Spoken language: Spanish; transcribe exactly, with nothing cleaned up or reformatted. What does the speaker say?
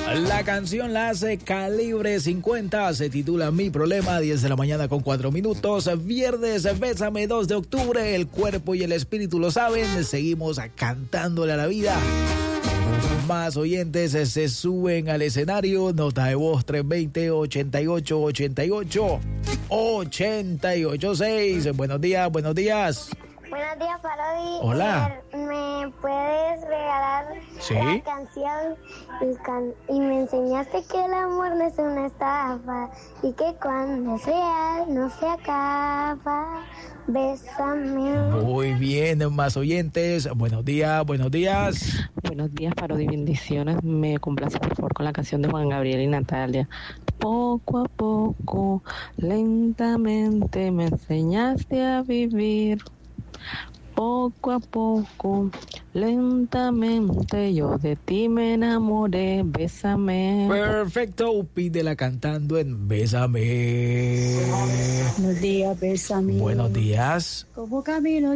La canción la hace Calibre cincuenta, se titula Mi Problema, diez de la mañana con cuatro minutos. Viernes, Bésame, dos de octubre, el cuerpo y el espíritu lo saben, seguimos cantándole a la vida. Más oyentes se suben al escenario, nota de voz tres dos cero, ochenta y ocho, ochenta y ocho, ochenta y ocho seis. Buenos días, buenos días. Buenos días, Parodi. Hola. ¿Me puedes regalar ¿Sí? la canción? Y, can- y me enseñaste que el amor no es una estafa y que cuando es real no se acaba. Bésame. Muy bien, más oyentes. Buenos días, buenos días. Buenos días, Parodi, bendiciones. Me complace, por favor, con la canción de Juan Gabriel y Natalia. Poco a poco, lentamente me enseñaste a vivir. Poco a poco, lentamente yo de ti me enamoré. Bésame. Perfecto, pídela cantando en Bésame. Buenos días, bésame. Buenos días. Como camino